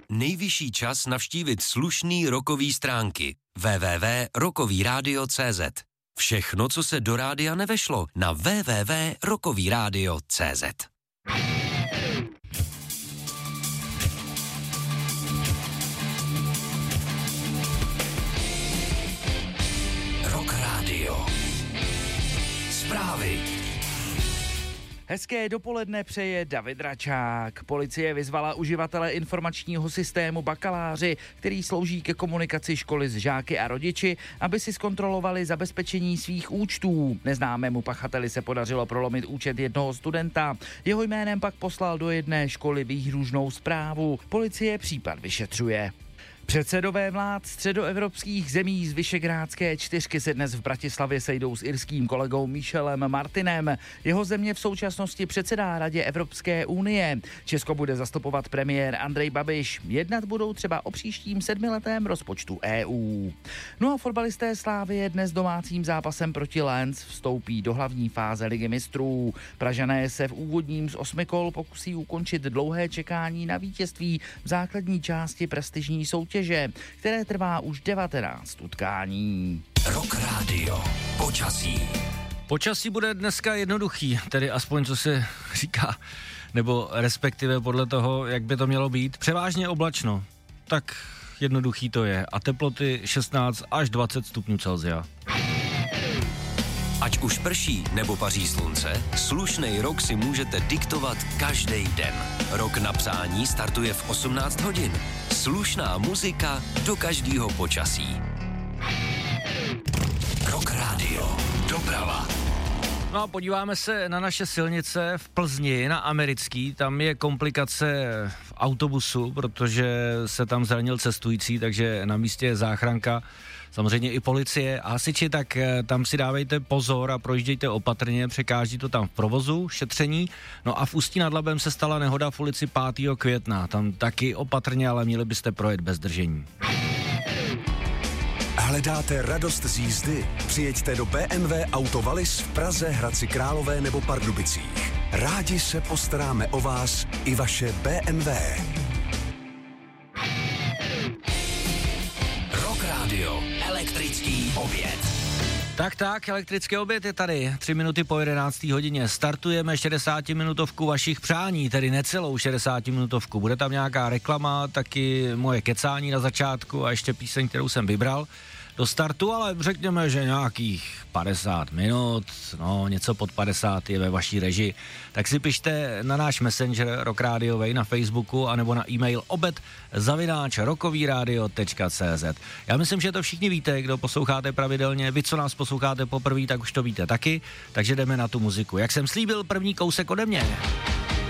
nejvyšší čas navštívit slušný rockový stránky www.rockovyradio.cz. Všechno, co se do rádia nevešlo, na www.rockovyradio.cz. Rock Radio. Zprávy. Hezké dopoledne přeje David Račák. Policie vyzvala uživatele informačního systému Bakaláři, který slouží ke komunikaci školy s žáky a rodiči, aby si zkontrolovali zabezpečení svých účtů. Neznámému pachateli se podařilo prolomit účet jednoho studenta. Jeho jménem pak poslal do jedné školy výhružnou zprávu. Policie případ vyšetřuje. Předsedové vlád středoevropských zemí z Visegrádské čtyřky se dnes v Bratislavě sejdou s irským kolegou Michelem Martinem. Jeho země v současnosti předsedá Radě Evropské unie. Česko bude zastupovat premiér Andrej Babiš. Jednat budou třeba o příštím 7letém rozpočtu EU. No a fotbalisté Slavie dnes domácím zápasem proti Lens vstoupí do hlavní fáze Ligy mistrů. Pražané se v úvodním z 8 kol pokusí ukončit dlouhé čekání na vítězství v základní části prestižní soutěže, které trvá už 19 utkání. Rock Radio. Počasí. Počasí bude dneska jednoduchý, tedy aspoň co se říká, nebo respektive podle toho, jak by to mělo být. Převážně oblačno, tak jednoduchý to je. A teploty 16 až 20 stupňů Celsia. Ať už prší nebo paří slunce, slušnej rok si můžete diktovat každý den. Rok na přání startuje v 18 hodin. Slušná muzika do každého počasí. Rock Radio. Doprava. No a podíváme se na naše silnice v Plzni, na Americký. Tam je komplikace v autobusu, protože se tam zranil cestující, takže na místě je záchranka. Samozřejmě i policie a hasiči, tak tam si dávejte pozor a projíždějte opatrně, překáží to tam v provozu, šetření. No a v Ústí nad Labem se stala nehoda v ulici 5. května. Tam taky opatrně, ale měli byste projet bez držení. Hledáte radost z jízdy? Přijeďte do BMW Auto Wallis v Praze, Hradci Králové nebo Pardubicích. Rádi se postaráme o vás i vaše BMW. Rock Radio. Elektrický oběd. Tak, elektrický oběd je tady. 3 minuty po 11. hodině. Startujeme 60-minutovku vašich přání, tedy necelou 60-minutovku. Bude tam nějaká reklama, taky moje kecání na začátku a ještě píseň, kterou jsem vybral do startu, ale řekněme, že nějakých 50 minut, no něco pod 50 je ve vaší režii. Tak si pište na náš Messenger Rock Radiovej na Facebooku anebo na e-mail obed@rockovyradio.cz. Já myslím, že to všichni víte, kdo posloucháte pravidelně, vy, co nás posloucháte poprvé, tak už to víte taky, takže jdeme na tu muziku. Jak jsem slíbil, první kousek ode mě.